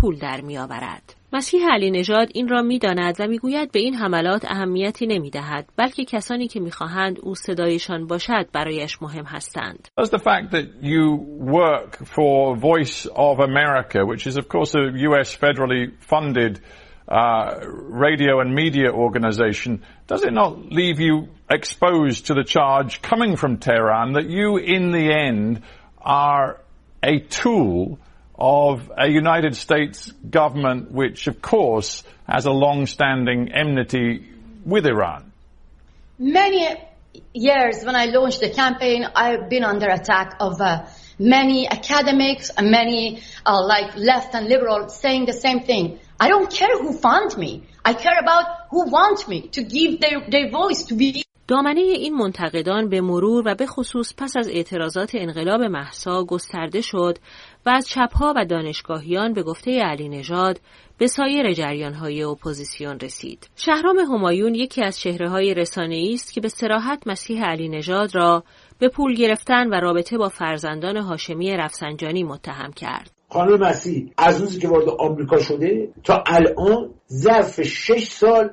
پول در می‌آورد. مسیح علی نژاد این را می‌داند و می‌گوید به این حملات اهمیتی نمی‌دهد، بلکه کسانی که می‌خواهند او صدایشان باشد برایش مهم هستند. Does the fact that you work for Voice of America, which is of course a US federally funded radio and media organization, does it not leave you exposed to the charge coming from Tehran that you in the end are a tool of a United States government which of course has a long-standing enmity with Iran? Many years when I launched the campaign, I've been under attack of many academics and many like left and liberal saying the same thing. I don't care who fund me. I care about who want me to give their voice to be. دامنه این منتقدان به مرور و به خصوص پس از اعتراضات انقلاب مهسا گسترده شد و از چپ‌ها و دانشگاهیان به گفته علی نژاد به سایر جریان‌های اپوزیسیون رسید. شهرام همایون یکی از چهره‌های رسانه‌ای است که به صراحت مسیح علی نژاد را به پول گرفتن و رابطه با فرزندان هاشمی رفسنجانی متهم کرد. خانم مسیح از روزی که وارد آمریکا شده تا الان ظرف 6 سال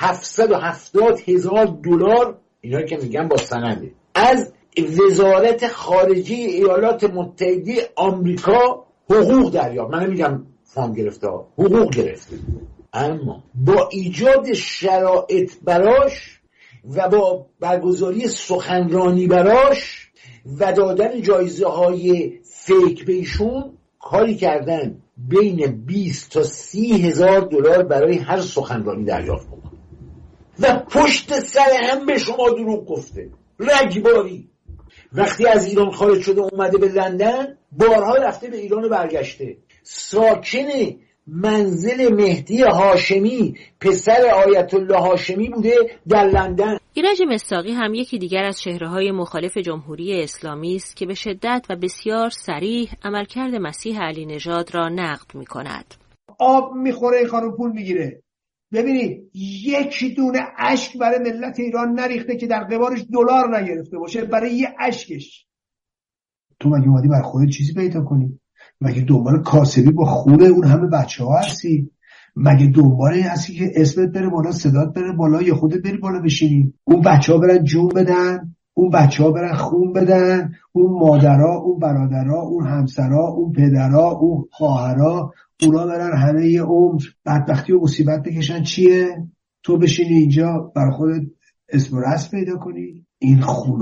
$770,000 اینا که میگن با سنده از وزارت خارجه ایالات متحده آمریکا حقوق دریافت. من نمیگم فاند گرفته، حقوق گرفته، اما با ایجاد شرایط براش و با برگزاری سخنرانی براش و دادن جایزه های فیک بهشون کاری کردن بین 20 تا 30,000 دلار برای هر سخنرانی دریافت کنن و پشت سر هم به شما دروغ گفته. رگباری وقتی از ایران خارج شده اومده به لندن، بارها رفته به ایران و برگشته. ساکن منزل مهدی هاشمی پسر آیت الله هاشمی بوده در لندن. ایرج مصداقی هم یکی دیگر از چهره‌های مخالف جمهوری اسلامی است که به شدت و بسیار صریح عملکرد مسیح علی نژاد را نقد می‌کند. آب می‌خوره خانم پول می‌گیره. ببینید یکی دونه اشک برای ملت ایران نریخته که در قبارش دلار نگرفته باشه برای یه اشکش. تو مگه اومدی برای خودت چیزی پیدا کنی؟ مگه دنبال کاسبی با خونه اون همه بچه‌ها هستی؟ مگه دنبال هستی که اسمت بره بالا، صدات بره بالا، یا خودت بری بالا بشینی؟ اون بچه‌ها برن جون بدن، اون بچه‌ها برن خون بدن، اون مادرها، اون برادرها، اون همسرها، اون پدرها، اون خواهرها، اونا برن همه یه عمر بدبختی و مصیبت بکشن. چیه؟ تو بشینی اینجا برای خودت اسم و رسم پیدا کنی؟ این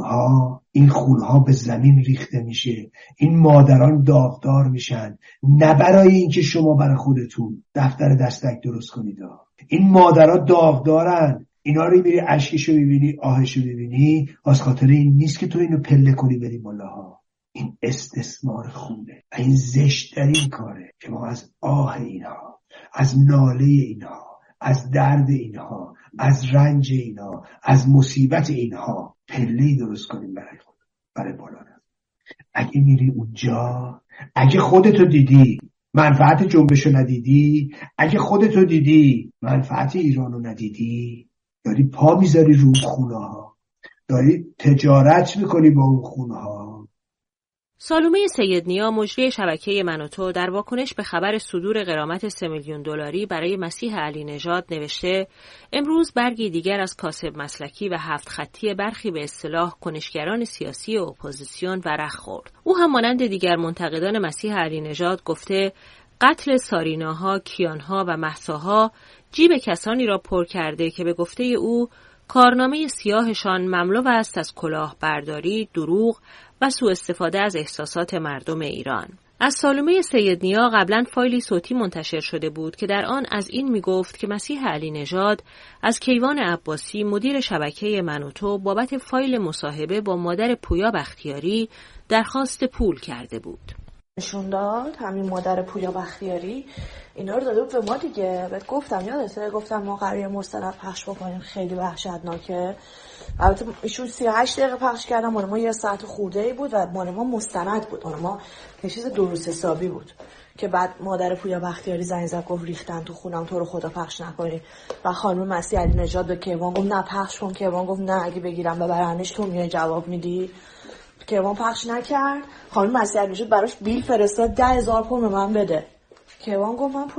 خونها به زمین ریخته میشه. این مادران داغدار میشن، نه برای اینکه شما برای خودتون دفتر دستک درست کنید. این مادرها داغدارن. اینا رو میبینی اشکشو میبینی، آهشو میبینی، از خاطر این نیست که تو اینو پله کنی بری بالاها. این استثمار خونه و این زشت در این کاره که ما از آه اینها، از ناله اینها، از درد اینها، از رنج اینها، از مصیبت اینها پله‌ای درست کنیم برای بالا. اگه میری اونجا، اگه خودتو دیدی منفعت جنبشو ندیدی، اگه خودتو دیدی منفعت ایرانو ندیدی، داری پا میذاری رو خونه ها، داری تجارت میکنی با اون خونه ها. سالومه سیدنیا مجری شبکه من و تو در واکنش به خبر صدور غرامت 3 میلیون دلاری برای مسیح علی نژاد نوشته: امروز برگی دیگر از کاسب مسلکی و 7 خطی برخی به اصطلاح کنشگران سیاسی و اپوزیسیون ورق خورد. او هم مانند دیگر منتقدان مسیح علی نژاد گفته قتل ساریناها، کیانها و مهساها جیب کسانی را پر کرده که به گفته او کارنامه سیاهشان مملو است از کلاهبرداری، دروغ و سوء استفاده از احساسات مردم ایران. از سالومه سیدنیا قبلا فایلی صوتی منتشر شده بود که در آن از این میگفت که مسیح علی نژاد از کیوان عباسی مدیر شبکه من و تو بابت فایل مصاحبه با مادر پویا بختیاری درخواست پول کرده بود. نشون داد همین مادر پویا بختیاری اینا رو داده بود به ما دیگه. بهت گفتم، یادته گفتم ما قراره مستند پخش بکنیم خیلی وحشتناکه. البته ایشون 38 دقیقه پخش کردن، مال ما 1 ساعت خورده‌ای بود و مال ما مستند بود، مال ما یه چیز درست حسابی بود که بعد مادر پویا بختیاری زنگ زد گفت ریختن تو خونم، تو رو خدا پخش نکنی. و خانم مسیح علی نژاد به کیوان گفت نه پخش کن. کیوان گفت نه اگه بگیرم ببرنش تو میای جواب میدی. کیوان پخش نکرد. خانم مسیح علی نژاد براش بیل فرستاد 10,000 پوند به من بده. کیوان گفت من